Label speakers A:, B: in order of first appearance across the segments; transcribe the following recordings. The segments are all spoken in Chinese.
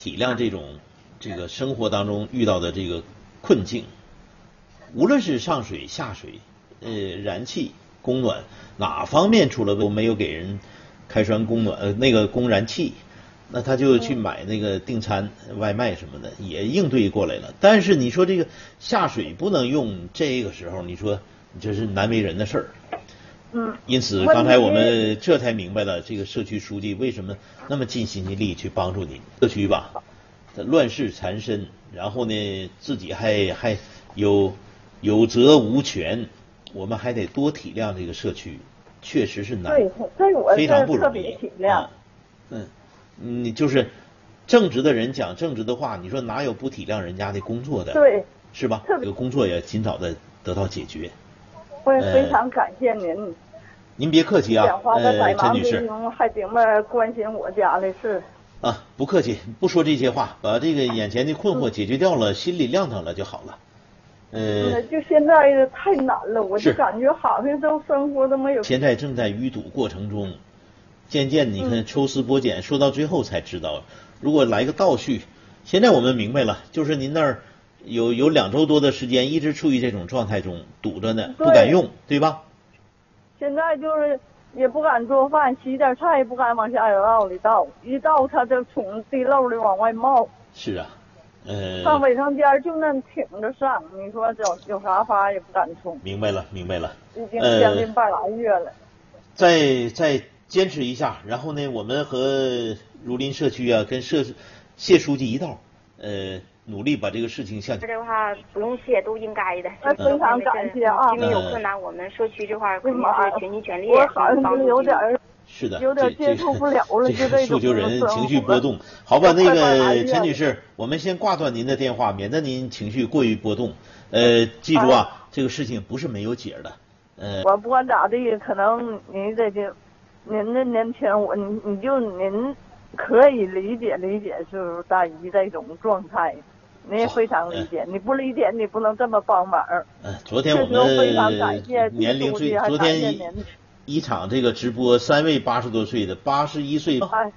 A: 体谅这个生活当中遇到的这个困境，无论是上水下水，燃气供暖哪方面出了都没有给人开栓供暖那个供燃气，那他就去买那个订餐外卖什么的也应对过来了。但是你说这个下水不能用，这个时候你说这是难为人的事儿。因此刚才我们这才明白了这个社区书记为什么那么尽心尽力去帮助您社区吧。乱世缠身，然后呢自己还有责无权，我们还得多体谅这个社区，确实是难，
B: 对我
A: 非常不容易。
B: 特别体谅。
A: 你就是正直的人讲正直的话，你说哪有不体谅人家的工作的？
B: 对，
A: 是吧？这个工作也尽早的得到解决。
B: 我也非常感谢您。
A: 您别客气啊，陈女士，
B: 还这么关心我家的事。
A: 啊，不客气，不说这些话，把这个眼前的困惑解决掉了，心里亮堂了就好了。
B: 就现在太难了，我就感觉好像都生活都没有。
A: 现在正在淤堵过程中，渐渐你看抽丝剥茧，说到最后才知道，如果来个倒叙，现在我们明白了，就是您那儿有2周多的时间一直处于这种状态中，堵着呢，不敢用，对吧？
B: 现在就是也不敢做饭，洗点菜也不敢往下水道里倒，一倒它就从地漏里往外冒。
A: 是啊，
B: 上卫生间就那挺着上，你说有啥法也不敢冲。
A: 明白了。
B: 已经将近半拉月了。
A: 再坚持一下，然后呢，我们和儒林社区啊，跟谢书记一道，努力把这个事情向前。
C: 这话不用谢，都应该的。
B: 非常感谢啊！
C: 居民有困难，我们社区这块肯定是全心全力
B: 我好像是有点
A: 是的，
B: 有点接受不了了，
A: 这个诉求人情绪波动。好吧，那个陈女士，我们先挂断您的电话，免得您情绪过于波动。记住啊，这个事情不是没有解的。
B: 我不管咋地，可能您您的年轻，您可以理解，就是大姨这种状态。你也非常理解，你不理解，你不能这么帮忙。
A: 昨天我们年龄昨天一场这个直播，3位80多岁的，81岁，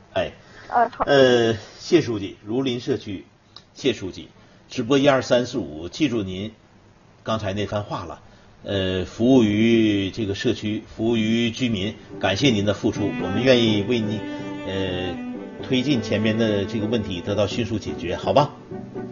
A: 谢书记，儒林社区谢书记，直播12345，记住您刚才那番话了。服务于这个社区，服务于居民，感谢您的付出，我们愿意为您推进前面的这个问题得到迅速解决，好吧？